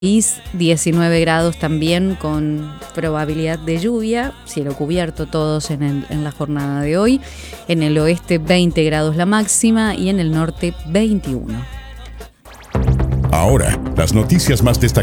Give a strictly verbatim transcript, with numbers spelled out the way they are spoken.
diecinueve grados también con probabilidad de lluvia, cielo cubierto todos en, el, en la jornada de hoy. En el oeste veinte grados la máxima y en el norte veintiuno. Ahora, las noticias más destacadas